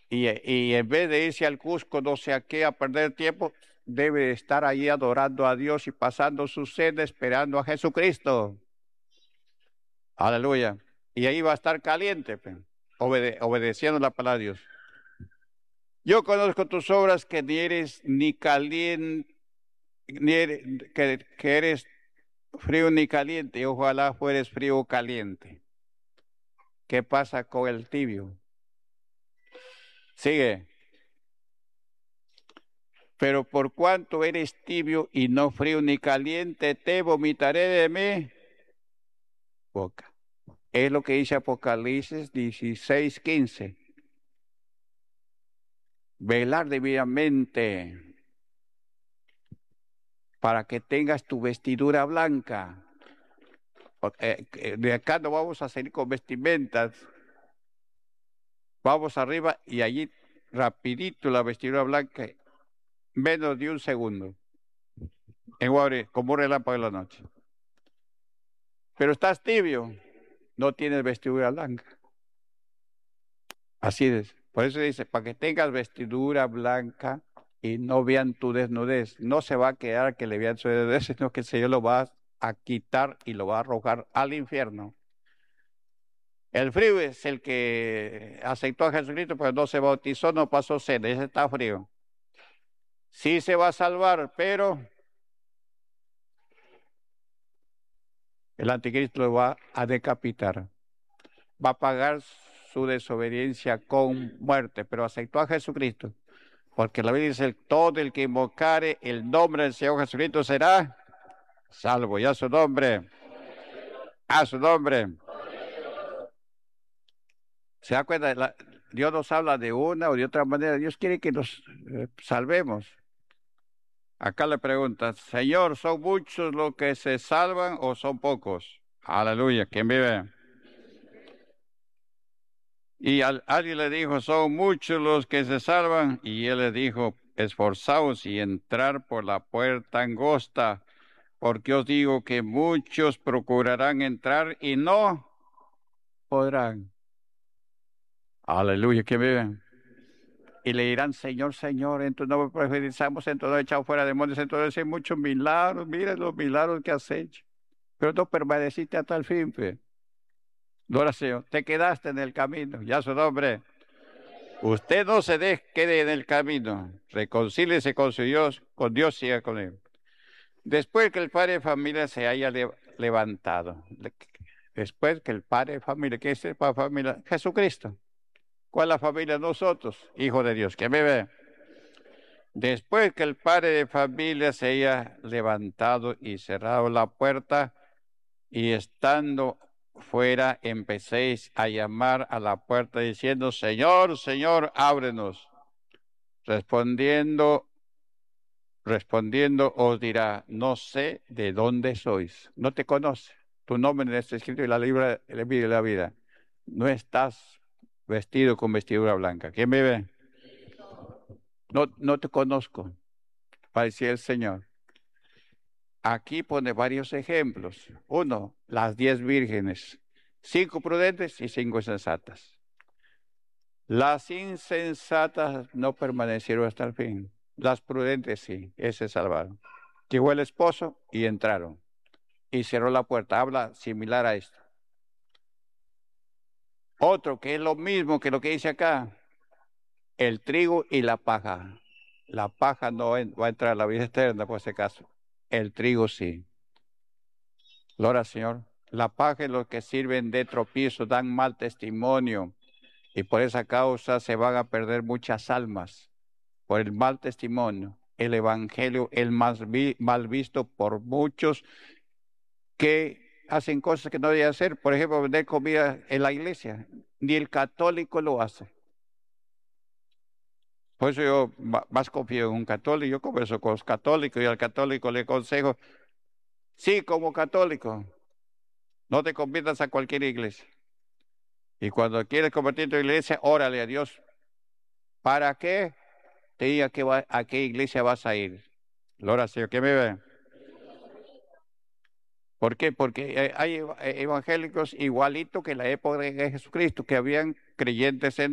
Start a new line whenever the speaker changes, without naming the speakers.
Y en vez de irse al Cusco, no sé a qué, a perder tiempo, debe estar ahí adorando a Dios y pasando su sed, esperando a Jesucristo. Aleluya. Y ahí va a estar caliente, obedeciendo la palabra de Dios. Yo conozco tus obras que ni eres ni caliente, que eres frío ni caliente, y ojalá fueres frío o caliente. ¿Qué pasa con el tibio? Sigue. Pero por cuanto eres tibio y no frío ni caliente, te vomitaré de mi boca. Es lo que dice Apocalipsis 16:15. Velar debidamente para que tengas tu vestidura blanca. De acá no vamos a salir con vestimentas. Vamos arriba y allí rapidito la vestidura blanca, menos de un segundo. En Guabre, como un relámpago de la noche. Pero estás tibio, no tienes vestidura blanca. Así es. Por eso dice, para que tengas vestidura blanca y no vean tu desnudez. No se va a quedar que le vean su desnudez, sino que el Señor lo va a quitar y lo va a arrojar al infierno. El frío es el que aceptó a Jesucristo, pero no se bautizó, no pasó sed, ese está frío. Sí se va a salvar, pero el anticristo lo va a decapitar. Va a pagar su desobediencia con muerte, pero aceptó a Jesucristo. Porque la Biblia dice, todo el que invocare el nombre del Señor Jesucristo será salvo. Y a su nombre, a su nombre. ¿Se da cuenta? Dios nos habla de una o de otra manera. Dios quiere que nos salvemos. Acá le preguntan, Señor, ¿son muchos los que se salvan o son pocos? Aleluya, ¿quién vive? Y alguien le dijo, son muchos los que se salvan. Y él le dijo, esforzaos y entrar por la puerta angosta, porque os digo que muchos procurarán entrar y no podrán. Aleluya, ¿quién vive? Y le dirán, Señor, Señor, en tu nombre profetizamos, en tu nombre echado fuera demonios, en tu nombre hay muchos milagros, mira los milagros que has hecho. Pero no permaneciste hasta el fin, fe. Gloria al Señor, te quedaste en el camino, ya su nombre. Usted no se quede en el camino, reconcíliese con Dios, siga con él. Después que el padre de familia se haya levantado, después que el padre de familia, ¿qué es el padre de familia? Jesucristo. ¿Cuál es la familia? Nosotros, hijos de Dios, ¿quién me ve? Después que el padre de familia se haya levantado y cerrado la puerta, y estando fuera empecéis a llamar a la puerta diciendo, Señor, Señor, ábrenos. Respondiendo, respondiendo os dirá, no sé de dónde sois. No te conoce. Tu nombre no está escrito en la libra de la vida. No estás vestido con vestidura blanca. ¿Quién me ve? No, no te conozco, parecía el Señor. Aquí pone varios ejemplos. Uno, las 10 vírgenes, 5 prudentes y 5 insensatas. Las insensatas no permanecieron hasta el fin. Las prudentes sí, se salvaron. Llegó el esposo y entraron. Y cerró la puerta. Habla similar a esto. Otro que es lo mismo que lo que dice acá. El trigo y la paja. La paja no va a entrar a la vida eterna por ese caso. El trigo sí. Gloria al Señor. La paja y los que sirven de tropiezo dan mal testimonio. Y por esa causa se van a perder muchas almas. Por el mal testimonio. El evangelio es mal visto por muchos que hacen cosas que no deben hacer. Por ejemplo, vender comida en la iglesia. Ni el católico lo hace. Por eso yo más confío en un católico. Yo converso con los católicos y al católico le aconsejo, sí, como católico, no te conviertas a cualquier iglesia. Y cuando quieres convertirte a tu iglesia, órale a Dios. ¿Para qué? Te diga a qué iglesia vas a ir. Gloria al Señor, ¿qué me ve? ¿Por qué? Porque hay evangélicos igualitos que en la época de Jesucristo, que habían creyentes en